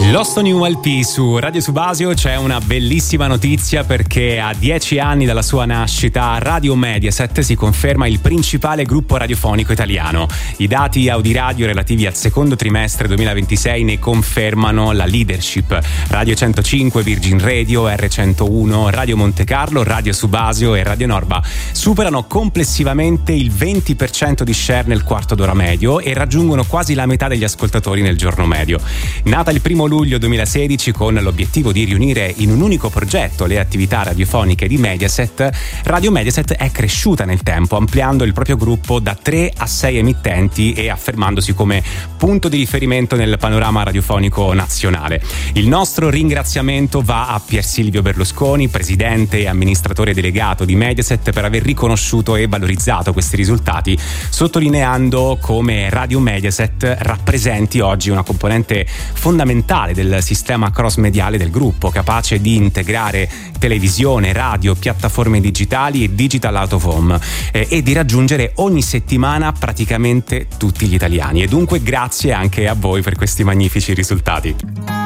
Lost on You LP su Radio Subasio. C'è una bellissima notizia perché a 10 anni dalla sua nascita Radio Mediaset si conferma il principale gruppo radiofonico italiano. I dati Audiradio relativi al secondo trimestre 2026 ne confermano la leadership. Radio 105, Virgin Radio, R101, Radio Monte Carlo, Radio Subasio e Radio Norba superano complessivamente il 20% di share nel quarto d'ora medio e raggiungono quasi la metà degli ascoltatori nel giorno medio. Nata il 1 luglio 2016 con l'obiettivo di riunire in un unico progetto le attività radiofoniche di Mediaset, Radio Mediaset è cresciuta nel tempo, ampliando il proprio gruppo da 3 a 6 emittenti e affermandosi come punto di riferimento nel panorama radiofonico nazionale. Il nostro ringraziamento va a Pier Silvio Berlusconi, presidente e amministratore delegato di Mediaset, per aver riconosciuto e valorizzato questi risultati, sottolineando come Radio Mediaset rappresenti oggi una componente fondamentale del sistema cross-mediale del gruppo, capace di integrare televisione, radio, piattaforme digitali e digital out of home e di raggiungere ogni settimana praticamente tutti gli italiani. E dunque grazie anche a voi per questi magnifici risultati.